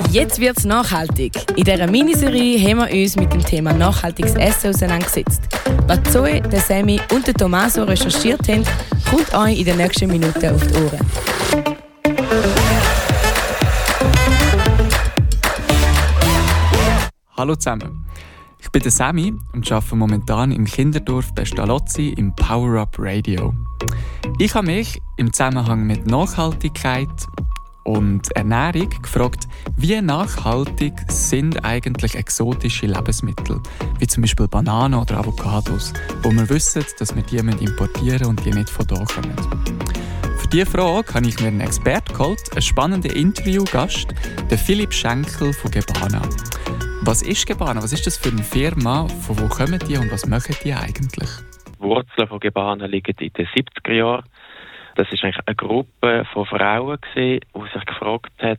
Jetzt wird's nachhaltig. In dieser Miniserie haben wir uns mit dem Thema nachhaltiges Essen auseinandergesetzt. Was Zoe, der Sammy und der Tommaso recherchiert haben, kommt euch in den nächsten Minuten auf die Ohren. Hallo zusammen, ich bin der Sammy und arbeite momentan im Kinderdorf Pestalozzi im Power Up Radio. Ich habe mich im Zusammenhang mit Nachhaltigkeit und Ernährung gefragt, wie nachhaltig sind eigentlich exotische Lebensmittel, wie zum Beispiel Bananen oder Avocados, wo wir wissen, dass wir die importieren und die nicht von da kommen. Für diese Frage habe ich mir einen Experten geholt, einen spannenden Interviewgast, den Philipp Schenkel von Gebana. Was ist Gebana? Was ist das für eine Firma? Von wo kommen die und was machen die eigentlich? Die Wurzeln von Gebana liegen in den 70er Jahren. Das war eigentlich eine Gruppe von Frauen, die sich gefragt hat,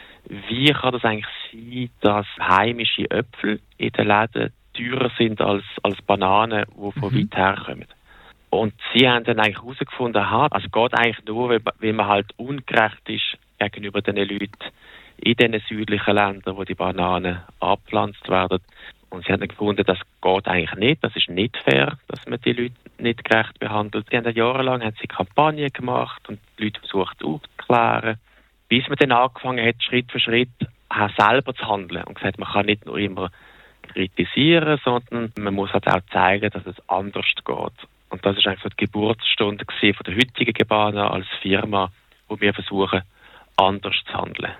wie kann das eigentlich sein, dass heimische Äpfel in den Läden teurer sind als Bananen, die von weit herkommen. Und sie haben dann eigentlich herausgefunden, es geht eigentlich nur, weil man halt ungerecht ist gegenüber den Leuten in den südlichen Ländern, wo die Bananen abgepflanzt werden. Und sie haben dann gefunden, das geht eigentlich nicht, das ist nicht fair, dass man die Leute nicht gerecht behandelt. Sie haben jahrelang Kampagnen gemacht und die Leute versucht aufzuklären, bis man dann angefangen hat, Schritt für Schritt selber zu handeln und gesagt, man kann nicht nur immer kritisieren, sondern man muss halt auch zeigen, dass es anders geht. Und das ist eigentlich so die Geburtsstunde von der heutigen Gebana als Firma, wo wir versuchen, anders zu handeln.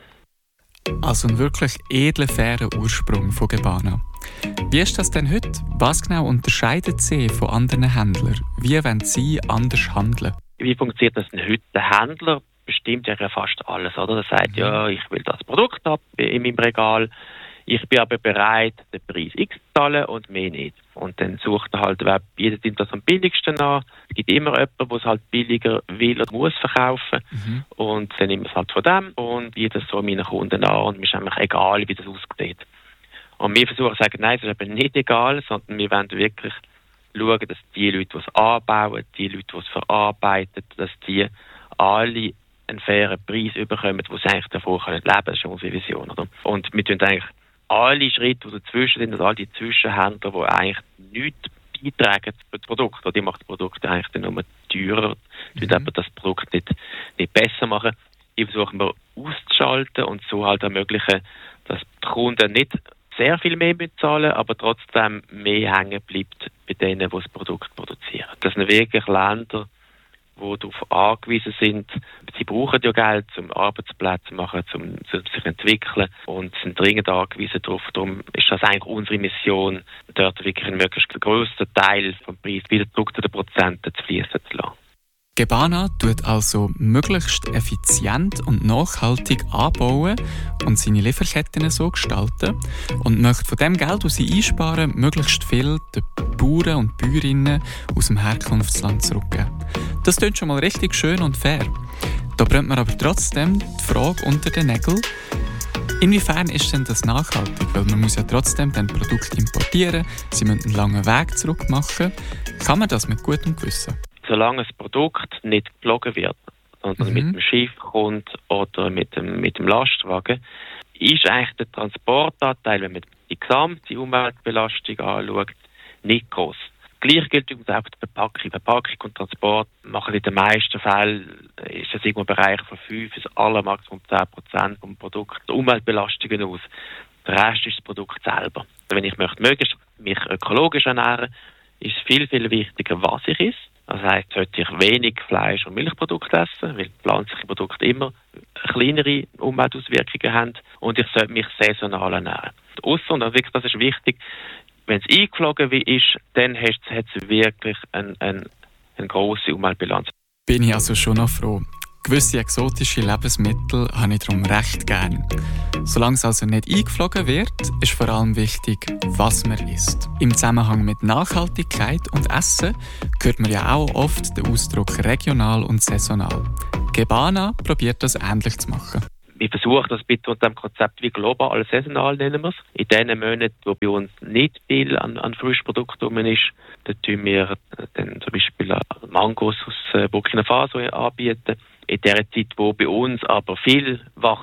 Also ein wirklich edler, fairer Ursprung von Gebana. Wie ist das denn heute? Was genau unterscheidet sie von anderen Händlern? Wie wollen sie anders handeln? Wie funktioniert das denn heute? Der Händler bestimmt ja fast alles, oder? Er sagt, ja, ich will das Produkt haben in meinem Regal. Ich bin aber bereit, den Preis X zu zahlen und mehr nicht. Und dann sucht er halt, wer bietet ihm das am billigsten an. Es gibt immer jemanden, der es halt billiger will oder muss verkaufen. Und dann nimmt er es halt von dem und bietet es so meinen Kunden an. Und mir ist einfach egal, wie das aussieht. Und wir versuchen zu sagen, nein, das ist eben nicht egal, sondern wir wollen wirklich schauen, dass die Leute, die es anbauen, die Leute, die es verarbeiten, dass die alle einen fairen Preis bekommen, wo sie eigentlich davon leben können. Das ist unsere Vision. Oder? Und wir tun eigentlich alle Schritte, die dazwischen sind, also all die Zwischenhändler, die eigentlich nichts beitragen zum Produkt, die machen das Produkt eigentlich dann nur teurer, die aber das Produkt nicht besser machen. Die versuchen wir auszuschalten und so halt ermöglichen, dass die Kunden nicht sehr viel mehr bezahlen, aber trotzdem mehr hängen bleibt bei denen, die das Produkt produzieren. Das sind wirklich Länder, die darauf angewiesen sind. Sie brauchen ja Geld, um Arbeitsplätze zu machen, um sich zu entwickeln und sind dringend angewiesen darauf. Darum ist das eigentlich unsere Mission, dort wirklich einen möglichst grössten Teil vom Preis wieder zurück zu den Prozenten zu fließen zu lassen. Gebana tut also möglichst effizient und nachhaltig anbauen und seine Lieferketten so gestalten und möchte von dem Geld, das sie einsparen, möglichst viel den Bauern und Bäuerinnen aus dem Herkunftsland zurückgeben. Das klingt schon mal richtig schön und fair. Da brennt man aber trotzdem die Frage unter den Nägeln, inwiefern ist denn das nachhaltig? Weil man muss ja trotzdem dann Produkte importieren, sie müssen einen langen Weg zurück machen. Kann man das mit gutem Gewissen? Solange das Produkt nicht geflogen wird, sondern mit dem Schiff kommt oder mit dem Lastwagen, ist eigentlich der Transportanteil, wenn man die gesamte Umweltbelastung anschaut, nicht groß. Gleich gilt übrigens auch für die Verpackung. Verpackung und Transport machen in den meisten Fällen, ist das irgendwo im Bereich von 5 bis allermaximum 10% vom Produkt die Umweltbelastungen aus. Der Rest ist das Produkt selber. Wenn ich möglichst mich ökologisch ernähren, ist es viel, viel wichtiger, was ich esse. Das heisst, sollte ich wenig Fleisch- und Milchprodukte essen, weil pflanzliche Produkte immer kleinere Umweltauswirkungen haben, und ich sollte mich saisonal ernähren. Ausser, und das ist wichtig, wenn es eingeflogen ist, dann hat es wirklich eine grosse Umweltbilanz. Bin ich also schon noch froh. Gewisse exotische Lebensmittel habe ich darum recht gern. Solange es also nicht eingeflogen wird, ist vor allem wichtig, was man isst. Im Zusammenhang mit Nachhaltigkeit und Essen hört man ja auch oft den Ausdruck regional und saisonal. Gebana probiert das ähnlich zu machen. Wir versuchen das bitte unter dem Konzept wie global saisonal, nennen wir es. In den Monaten, wo bei uns nicht viel an Frischprodukten rum ist, da tun wir dann zum Beispiel Mangos aus Burkina Faso anbieten. In der Zeit, wo bei uns aber viel wächst,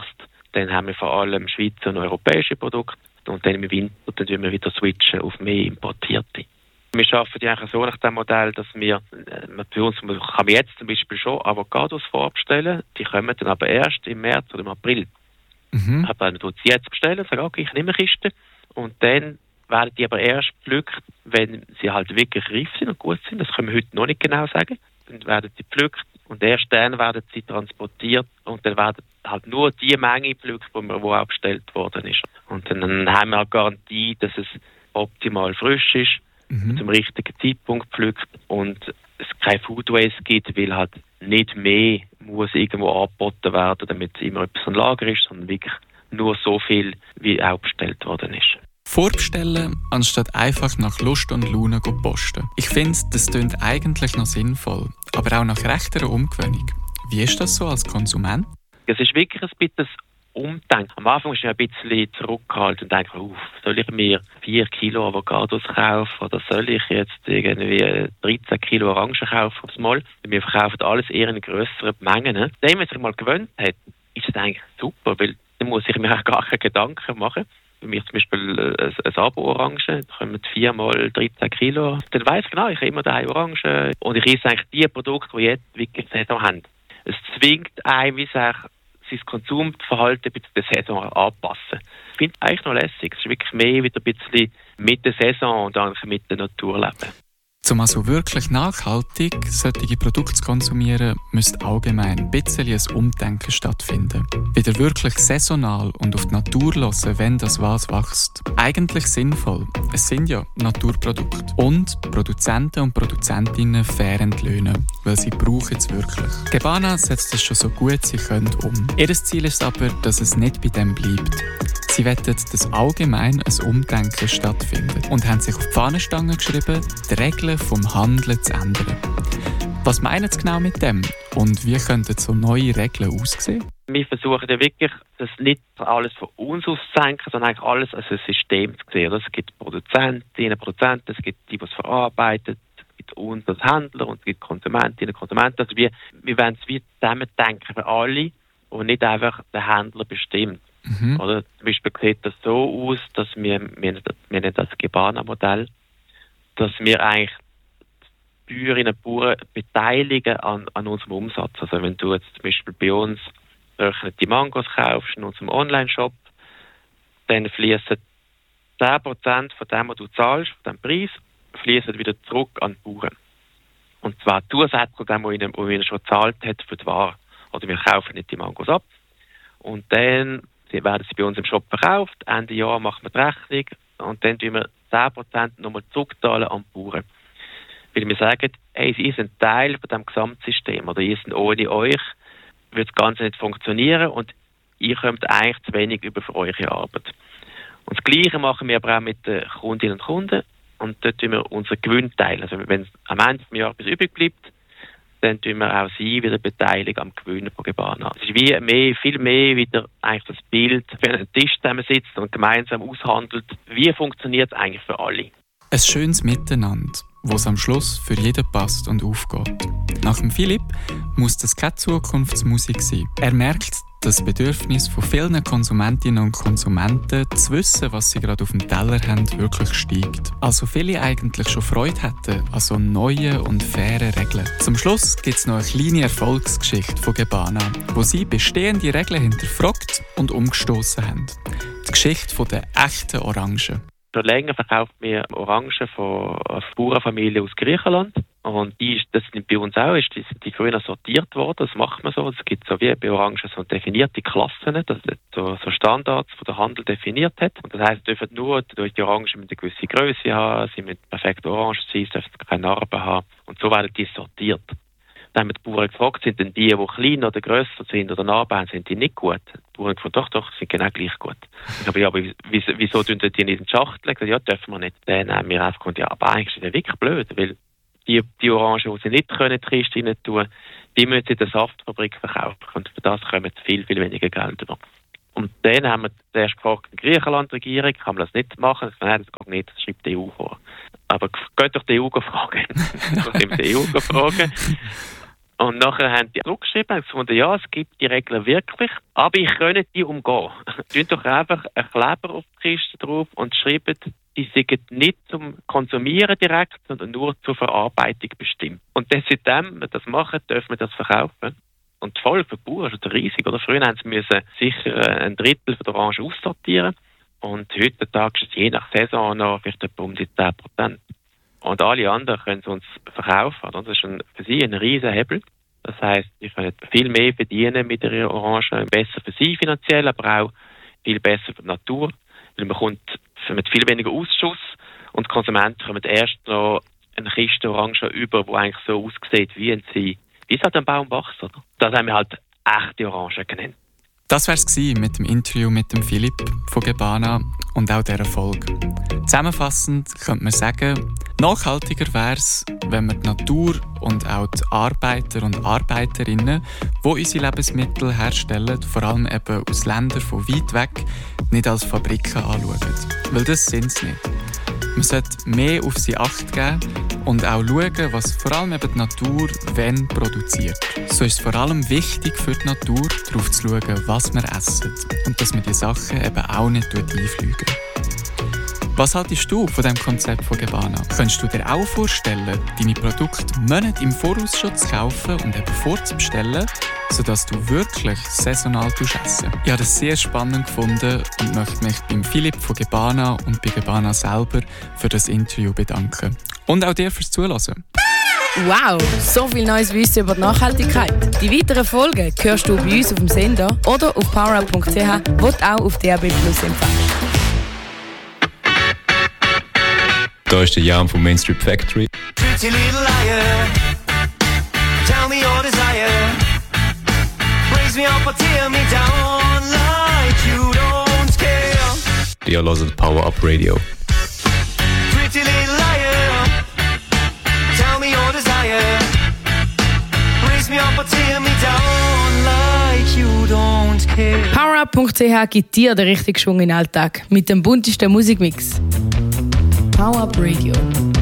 Dann haben wir vor allem Schweizer und europäische Produkte. Und dann im Winter dann wir wieder switchen auf mehr importierte. Wir arbeiten ja eigentlich so nach dem Modell, dass wir für uns kann man jetzt zum Beispiel schon Avocados vorbestellen. Die kommen dann aber erst im März oder im April. Aber man tut sie jetzt bestellen, sagen, okay, ich nehme eine Kiste. Und dann werden die aber erst gepflückt, wenn sie halt wirklich reif sind und gut sind. Das können wir heute noch nicht genau sagen. Dann werden sie gepflückt und erst dann werden sie transportiert und dann werden halt nur die Menge gepflückt, die auch bestellt worden ist. Und dann haben wir eine Garantie, dass es optimal frisch ist, zum richtigen Zeitpunkt gepflückt und es kein Food Waste gibt, weil halt nicht mehr muss irgendwo angeboten werden, damit es immer etwas im Lager ist, sondern wirklich nur so viel, wie auch bestellt worden ist. Vorbestellen, anstatt einfach nach Lust und Laune zu posten. Ich finde, das klingt eigentlich noch sinnvoll, aber auch nach rechter Umgewöhnung. Wie ist das so als Konsument? Es ist wirklich ein bisschen Umdenken. Am Anfang ist ich ein bisschen zurückgehalten und denke, soll ich mir 4 Kilo Avocados kaufen oder soll ich jetzt irgendwie 13 Kilo Orangen kaufen aufs Mal? Wir verkaufen alles eher in grösseren Mengen. Wenn man sich mal gewöhnt hat, ist es eigentlich super, weil dann muss ich mir auch gar keine Gedanken machen. Für mich zum Beispiel ein Abo-Orange, da kommen 4 mal 13 Kilo. Dann weiss ich genau, ich habe immer daheim Orange. Und ich esse eigentlich die Produkte, die jetzt wirklich Saison haben. Es zwingt einen, wie sein Konsumverhalten ein bisschen der Saison anpassen. Ich finde es eigentlich noch lässig. Es ist wirklich mehr wieder ein bisschen mit der Saison und dann mit der Natur leben. Um also wirklich nachhaltig solche Produkte zu konsumieren, müsste allgemein ein bisschen ein Umdenken stattfinden. Wieder wirklich saisonal und auf die Natur hören, wenn das was wächst. Eigentlich sinnvoll. Es sind ja Naturprodukte. Und Produzenten und Produzentinnen fair entlöhnen, weil sie brauchen es wirklich. Gebana setzt es schon so gut sie können um. Ihr Ziel ist aber, dass es nicht bei dem bleibt. Sie wettet, dass allgemein ein Umdenken stattfindet und haben sich auf die Fahnenstange geschrieben, die Regeln vom Handeln zu ändern. Was meinen Sie genau mit dem und wie könnten so neue Regeln aussehen? Wir versuchen ja wirklich, das nicht alles von uns aus zu senken, sondern eigentlich alles als ein System zu sehen. Es gibt Produzentinnen und Produzenten, es gibt die, die es verarbeiten, es gibt uns als Händler und es gibt Konsumentinnen und Konsumenten. Also wir wollen es wie zusammen denken für alle und nicht einfach der Händler bestimmt. Oder zum Beispiel sieht das so aus, dass wir nennen das Gebana-Modell, dass wir eigentlich die Bäuerinnen und Bauern beteiligen an unserem Umsatz. Also wenn du jetzt zum Beispiel bei uns die Mangos kaufst in unserem Online-Shop, dann fließen 10% von dem, was du zahlst, von dem Preis, fließen wieder zurück an die Bauern. Und zwar zusätzlich zu dem, was ihnen schon gezahlt hat für die Ware. Oder wir kaufen nicht die Mangos ab. Und dann werden sie bei uns im Shop verkauft, Ende Jahr machen wir die Rechnung und dann tun wir 10% nochmal zurückzahlen an die Bauern. Weil wir sagen, hey, sie sind Teil von diesem Gesamtsystem oder ihr sind ohne euch, würde das Ganze nicht funktionieren und ihr kommt eigentlich zu wenig über für eure Arbeit. Und das Gleiche machen wir aber auch mit den Kundinnen und Kunden und dort tun wir unseren Gewinn teilen. Also wenn es am Ende des Jahres etwas übrig bleibt, dann tun wir auch sie wieder beteiligen am Gewinn von Gebana. Es ist viel mehr wieder eigentlich das Bild, wenn ein Tisch zusammensitzt und gemeinsam aushandelt, wie funktioniert es eigentlich für alle. Ein schönes Miteinander, wo es am Schluss für jeden passt und aufgeht. Nach dem Philipp muss das keine Zukunftsmusik sein. Er merkt das Bedürfnis von vielen Konsumentinnen und Konsumenten, zu wissen, was sie gerade auf dem Teller haben, wirklich steigt. Also viele eigentlich schon Freude hätten an so neuen und fairen Regeln. Zum Schluss gibt es noch eine kleine Erfolgsgeschichte von Gebana, wo sie bestehende Regeln hinterfragt und umgestoßen haben. Die Geschichte von der echten Orangen. Schon länger verkauft wir Orangen von einer Bauernfamilie aus Griechenland. Und das sind bei uns auch, die früher sortiert worden, das macht man so. Es gibt so wie bei Orangen so definierte Klassen, das so Standards, die der Handel definiert hat. Und das heisst, dürfen nur durch die Orangen mit einer gewissen Größe haben, sie mit perfekter Orange sein, dürfen keine Narben haben. Und so werden die sortiert. Dann haben wir die Bauern gefragt, sind denn die kleiner oder grösser sind oder Narben haben, sind die nicht gut? Die Bauern haben gefragt, doch, sind genau gleich gut. Aber wieso tun die nicht in die Schachtel? Ja, dürfen wir nicht. Dann haben wir einfach gesagt, ja, aber eigentlich ist das wirklich blöd, weil die Orangen, die sie nicht können, in die Kiste rein tun, die müssen sie in der Saftfabrik verkaufen. Und für das kommen viel, viel weniger Geld über. Und dann haben wir zuerst gefragt, die Griechenland-Regierung, kann man das nicht machen? Nein, das geht nicht, das schreibt die EU vor. Aber geht doch die EU fragen. Die EU fragen. Und nachher haben die zurückgeschrieben und gefunden, ja, es gibt die Regeln wirklich, aber ich könnte die umgehen. Tun doch einfach einen Kleber auf die Kiste drauf und schreiben, die sind nicht zum Konsumieren direkt, sondern nur zur Verarbeitung bestimmt. Und dann, seitdem wir das machen, dürfen wir das verkaufen. Und die Folge für die Bauern ist riesig. Oder? Früher mussten sie sicher ein Drittel von der Orange aussortieren. Und heutzutage ist es je nach Saison noch vielleicht etwa um die 10%. Und alle anderen können es uns verkaufen. Oder? Das ist für sie ein riesen Hebel. Das heisst, sie können viel mehr verdienen mit ihrer Orange. Besser für sie finanziell, aber auch viel besser für die Natur. Weil man kommt mit viel weniger Ausschuss und die Konsumenten kommen erst noch eine Kiste Orange über, die eigentlich so aussieht, wie es halt ein Baum wächst. Oder? Das haben wir halt echte Orangen genannt. Das war es mit dem Interview mit dem Philipp von Gebana und auch dieser Folge. Zusammenfassend könnte man sagen, nachhaltiger wäre es, wenn wir die Natur und auch die Arbeiter und Arbeiterinnen, die unsere Lebensmittel herstellen, vor allem eben aus Ländern von weit weg, nicht als Fabriken anschauen. Weil das sind sie nicht. Man sollte mehr auf sie Acht geben und auch schauen, was vor allem eben die Natur wann produziert. So ist es vor allem wichtig für die Natur, darauf zu schauen, was wir essen und dass wir die Sachen eben auch nicht einfliegen. Was haltest du von diesem Konzept von Gebana? Könntest du dir auch vorstellen, deine Produkte Monate im Voraus schon zu kaufen und eben vorzubestellen, sodass du wirklich saisonal essen? Ich habe das sehr spannend gefunden und möchte mich beim Philipp von Gebana und bei Gebana selber für das Interview bedanken. Und auch dir fürs Zuhören. Wow, so viel neues Wissen über die Nachhaltigkeit. Die weiteren Folgen hörst du bei uns auf dem Sender oder auf powerup.ch, wo du auch auf DAB+ empfängst. Da ist der Jan von Main Street Factory. Pretty little liar, tell me your desire. Raise me up or tear me down like you don't care. Die hören Power Up Radio. Pretty little liar, tell me your desire. Raise me up or tear me down like you don't care. powerup.ch gibt dir den richtigen Schwung in den Alltag mit dem buntesten Musikmix. Power Up Radio.